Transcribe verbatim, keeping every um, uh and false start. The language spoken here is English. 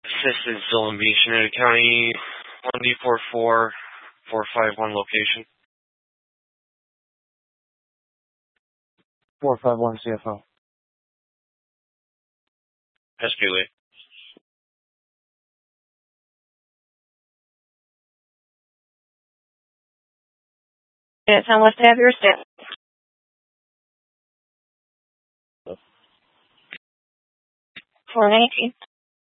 This is Zillin Beach, United County, one D four four four five one location. four five one C F O. S P Lee. It's on left to have your step. four nineteen.